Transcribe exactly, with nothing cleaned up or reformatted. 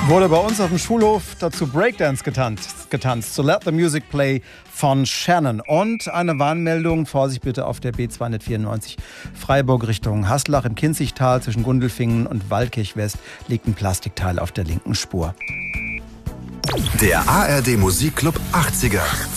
Wurde bei uns auf dem Schulhof dazu Breakdance getanzt, getanzt. So Let the Music Play von Shannon. Und eine Warnmeldung, Vorsicht bitte auf der B zweihundertvierundneunzig Freiburg Richtung Haslach im Kinzigtal zwischen Gundelfingen und Waldkirch West liegt ein Plastikteil auf der linken Spur. Der A R D Musikclub achtziger.